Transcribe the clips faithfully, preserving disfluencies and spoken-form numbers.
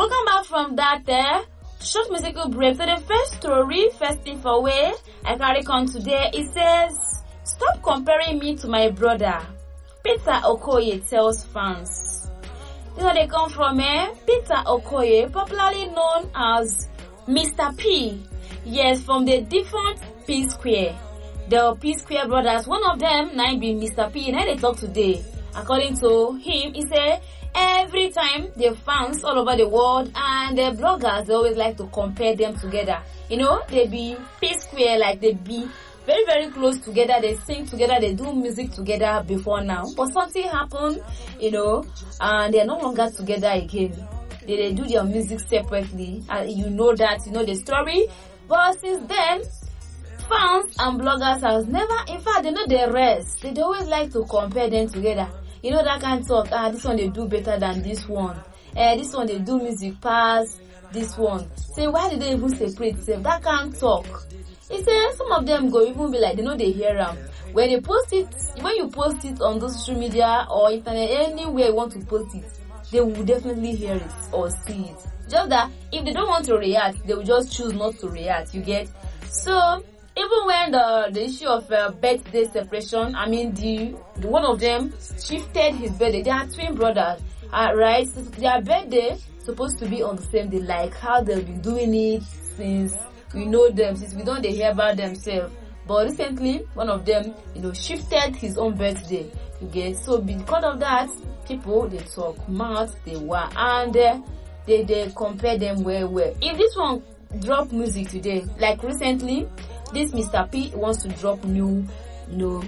Welcome back from that uh, short musical break. So the first story, first thing for way I carry on today, it says, "Stop comparing me to my brother." Peter Okoye tells fans. This is where they come from, eh? Peter Okoye, popularly known as Mister P. Yes, from the different P Square. The P Square brothers, one of them, nine be Mister P, and they talk today. According to him, he said, every time the fans all over the world and the bloggers, they always like to compare them together. You know, they be P Square, like they be very, very close together. They sing together, they do music together before now. But something happened, you know, and they're no longer together again. They, they do their music separately. And you know that, you know the story. But since then, fans and bloggers has never, in fact, they know the rest. They always like to compare them together. You know that kind of talk, ah, this one they do better than this one. Eh, this one they do music past this one. Say, why did they even separate themselves? That kind of talk. He said some of them go even be like, they know they hear them. When they post it, when you post it on those social media or internet, anywhere you want to post it, they will definitely hear it or see it. Just that if they don't want to react, they will just choose not to react, you get? So, even when the, the issue of uh, birthday separation, I mean, the, the one of them shifted his birthday. They are twin brothers, uh, right? So their birthday supposed to be on the same day, like how they've been doing it since we know them, since we don't they hear about themselves. But recently, one of them, you know, shifted his own birthday. You get? So because of that, people they talk mouth, they were, and uh, they they compare them well, well. If this one drop music today, like recently. This Mister P wants to drop new, new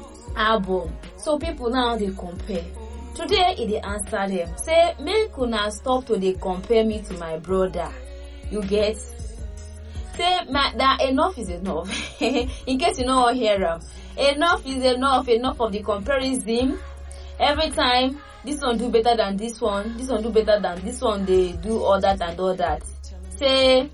album. So people now they compare. Today he they answer them. Say, make una stop to they compare me to my brother. You get? Say, my, that enough is enough. In case you know or hear them. Enough is enough. Enough of the comparison. Every time this one do better than this one. This one do better than this one. They do all that and all that. Say,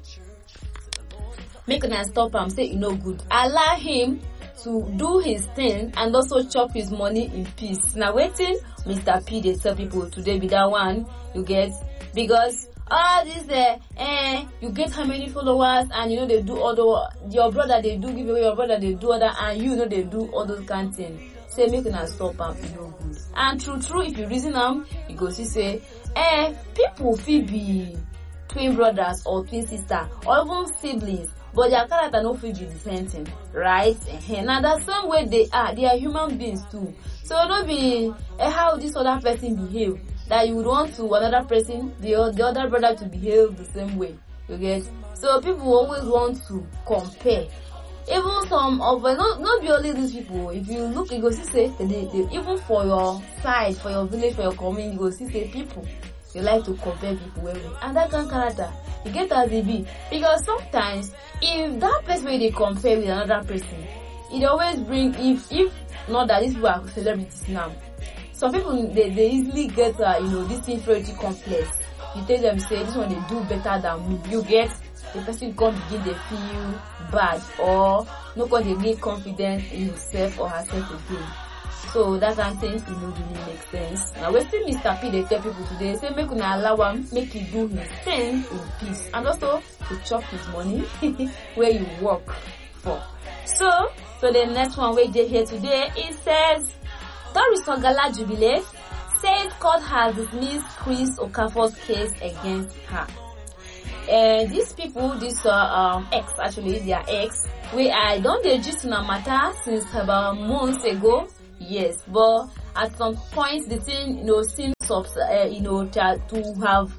make una stop am, say e no good. Allow him to do his thing and also chop his money in peace. Now waiting, Mister P they tell people today be that one, you get, because all this uh, eh, you get how many followers and you know they do all the, your brother they do give away, your brother they do other, and you know they do all those kind of things. Say make una stop am, e no good. And true true, if you reason am, you go see say, eh, people fit be twin brothers or twin sister or even siblings, but their character no fit be the same thing, right? Uh-huh. Now the same way they are, they are human beings too. So don't be uh, how this other person behave that you would want to another person, the, the other brother to behave the same way. You get? So people always want to compare. Even some of uh, not not be only these people. If you look, you go see say they, they, even for your side, for your village, for your community, you go see say people. They like to compare people well with. And that kind of character, you get as they be. Because sometimes, if that person where they compare with another person, it always bring, if, if not that these people are celebrities now, some people, they, they easily get, uh, you know, this inferiority complex. You tell them, say, this one they do better than me. You get, the person come begin, they feel bad, or no one they get confident in himself or herself again. So that kind of thing, it no really make sense. Now we see Mister P they tell people today, say make una allow him, make you do his thing in peace, and also to chop his money where you work for. So, so the next one we did here today, it says, Doris Ogala Jubilee says court has dismissed Chris Okafor's case against her. And uh, these people, this uh, um ex actually, their ex, we I don't they just in a matter since about months ago. Yes, but at some point the thing, you know, seems subs, uh, you know, to, to have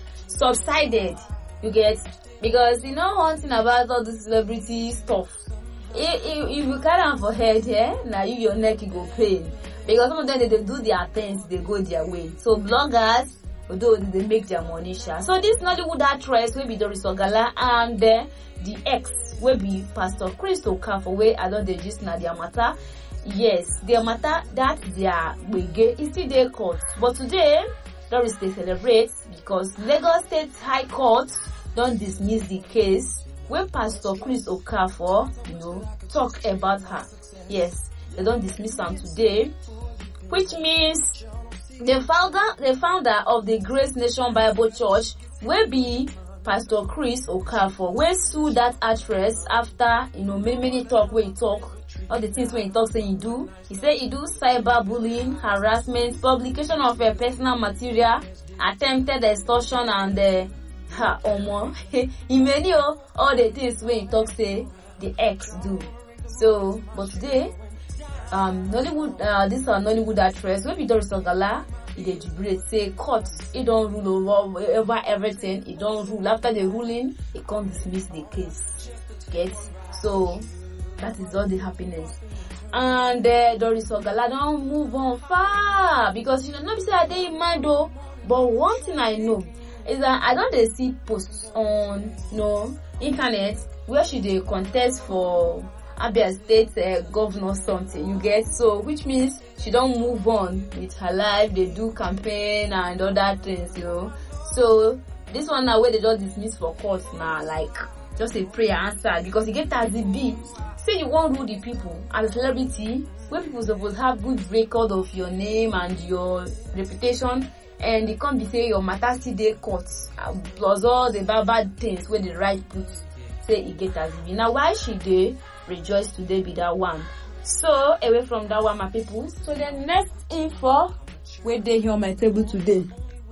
subsided. You get, because you know one thing about all this celebrity stuff. If, if, if you carry on for head here, yeah, now you your neck you go pain, because some of them they, they do their things, they go their way. So bloggers, although they make their money share. So this Nollywood actress will be Doris Ogala, and uh, the ex will be Pastor Chris Okafor, where I don't they just now their matter. Yes, their matter that their wege is still their court. But today, Doris they celebrate because Lagos State High Court don't dismiss the case when Pastor Chris Okafor, you know, talk about her. Yes, they don't dismiss her today, which means the founder the founder of the Grace Nation Bible Church will be Pastor Chris Okafor, wey sue that actress after, you know, many many talk where he talk, all the things when he talk say he do. He say he do cyberbullying, harassment, publication of uh, personal material, attempted extortion, and uh, ha omo he many oh, all the things when he talk say the ex do. So, but today, um, Nollywood, uh, this one Nollywood actress, wey be Doris Ogala, he dey jubilate say court, he don't rule over, over everything. He don't rule. After the ruling, he can't dismiss the case. Get? So that is all the happiness. And uh, Doris Ogala don't move on far, because you know, not say I dey in mind though. But one thing I know is that I don't dey see posts on, you know, internet where she dey contest for Abia State uh, governor something, you get? So which means she don't move on with her life. They do campaign and other things, you know. So this one now where they just dismiss for court now, like just a prayer answer, because you get as it be. Say you won't rule the people as a celebrity, where people supposed have good record of your name and your reputation, and they can't be say your matter still dey court, uh, plus all the bad bad things where the right put say it get as it be. Now why she dey rejoice today be that one? So away from that one, my people. So the next info where they here on my table today.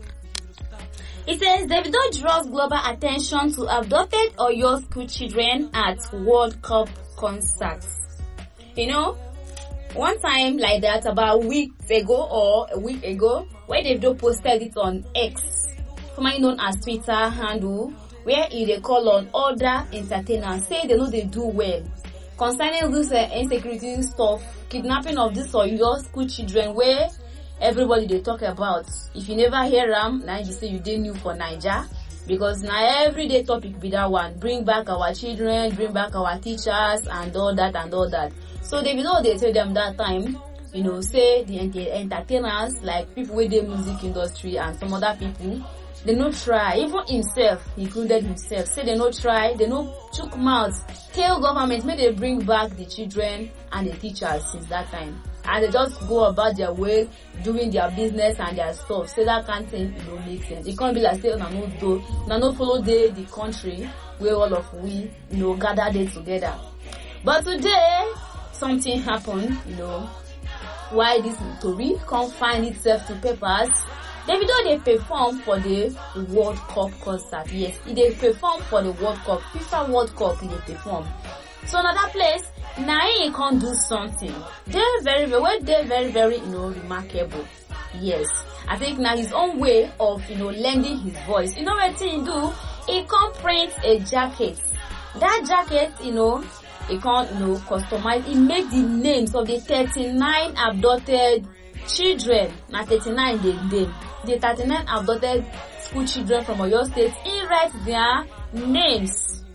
It says Davido draws global attention to abducted Oyo school children at World Cup concerts. You know, one time like that about a week ago or a week ago, where Davido posted it on X, formerly known as Twitter handle, where he they call on other entertainers, say they know they do well concerning this uh, insecurity stuff, kidnapping of this or your school children, where everybody they talk about. If you never hear them, now you say you didn't new for Niger, because now everyday topic be that one. Bring back our children, bring back our teachers, and all that and all that. So they know they tell them that time, you know, say the entertainers, like people with the music industry and some other people, they no try, even himself, he included himself, say they no try, they no chook mouths, tell government, may they bring back the children and the teachers since that time. And they just go about their way, doing their business and their stuff. Say that kind of thing, it don't make sense. It can't be like, say, no, no, do, no, no follow the, the country where all of we, you know, gather there together. But today, something happened, you know, why this story can't find itself to papers. Davido they perform for the World Cup concert. Yes, they perform for the World Cup, FIFA World Cup. They perform. So another place, now he can't do something. They're very, very, they're very, very, you know, remarkable. Yes, I think now his own way of, you know, lending his voice. You know what he do? He can't print a jacket. That jacket, you know, he can't, you know, customize. He make the names of the thirty-nine abducted children. Now thirty-nine they name. The thirty-nine abducted school children from Oyo State, he writes their names.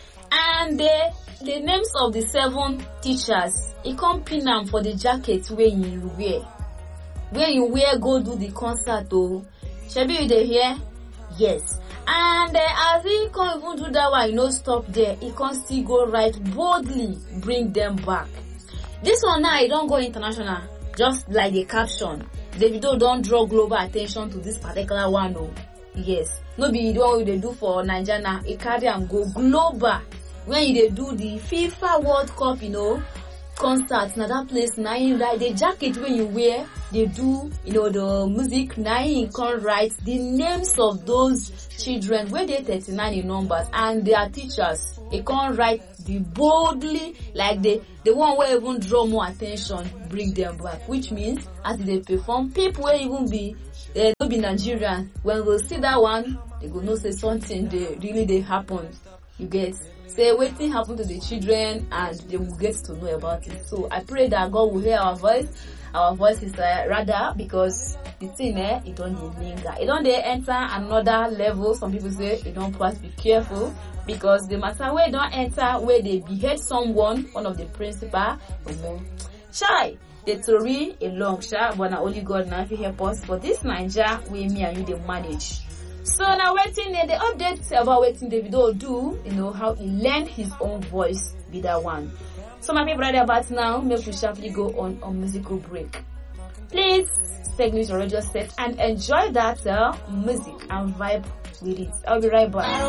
And the, the names of the seven teachers, he come pin them for the jacket where you wear. Where you wear, go do the concert, oh. Shabi, you dey hear? Yes. And uh, as he can't even do that one, you know, stop there. He can't still go right boldly, bring them back. This one now, he don't go international. Just like the caption, Davido don't draw global attention to this particular one. Oh, yes. No be the one they do for Nigeria now. It carry and go global. When they do the FIFA World Cup, you know, concerts, now that place, now you write the jacket when you wear, they do, you know, the music, now you can write the names of those children, where they thirty-nine in numbers, and their teachers. They can't write the boldly, like the, the one where even draw more attention, bring them back, which means as they perform, people will even be, they will be Nigerian. When they see that one, they go know say something, they really they happened. You get, say waiting happen to the children and they will get to know about it. So I pray that God will hear our voice. Our voice is uh, rather, because the thing eh, it don't linger. It don't they enter another level. Some people say it don't pass, be careful, because the matter where don't enter where they behead someone, one of the principal, shy. The story a long sha, but now only God now if you help us for this Niger where me and you they manage. So now waiting uh, the updates about waiting Davido do, you know, how he learned his own voice be that one. So my people right about now, make we sharply go on a musical break. Please stay with your radio set and enjoy that uh, music and vibe with it. I'll be right back.